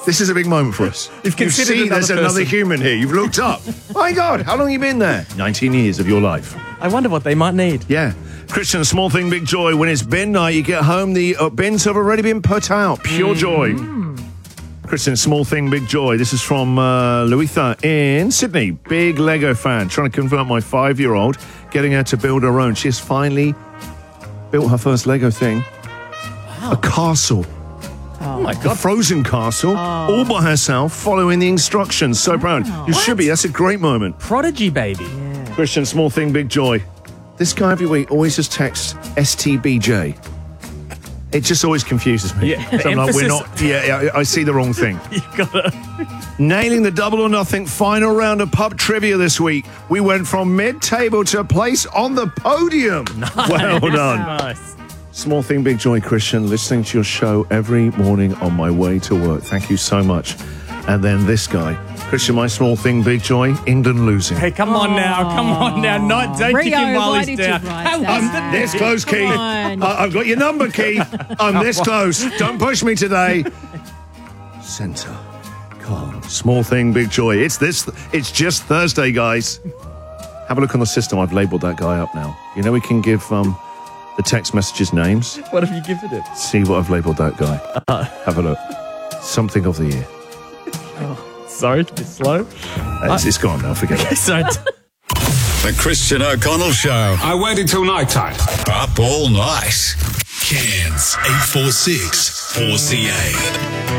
This is a big moment for us. You've considered seen there's another human here. You've looked up. My God, how long have you been there? 19 years of your life. I wonder what they might need. Yeah. Christian, small thing, big joy. When it's bin night, you get home, the bins have already been put out. Pure joy. Christian, small thing, big joy. This is from Louitha in Sydney. Big Lego fan. Trying to convert my 5-year-old, getting her to build her own. She has finally built her first Lego thing. Wow. A castle. Oh my A God. frozen castle, all by herself, following the instructions. So proud. You should be. That's a great moment. Prodigy baby. Christian, small thing, big joy. This guy every week always just texts STBJ. It just always confuses me. Yeah, So I'm like, we're not. Yeah, I see the wrong thing. You gotta. Nailing the double or nothing final round of pub trivia this week. We went from mid-table to a place on the podium. Well done. Nice. Small thing, big joy, Christian. Listening to your show every morning on my way to work. Thank you so much. And then this guy, Christian, my small thing, big joy, England losing. Hey, come on now. Don't Rio, kick him while why he's did you down. write How that? was the This close, Key. on. I've got your number, Key. I'm this close. Don't push me today. Centre. Calm. Small thing, big joy. It's just Thursday, guys. Have a look on the system. I've labelled that guy up now. You know we can give the text messages names. What have you given it? See what I've labelled that guy. Have a look. Something of the year. Sorry to be slow. It's gone now. Forget it. So The Christian O'Connell Show. I waited till night time. Up all night. Cairns 846 4CA.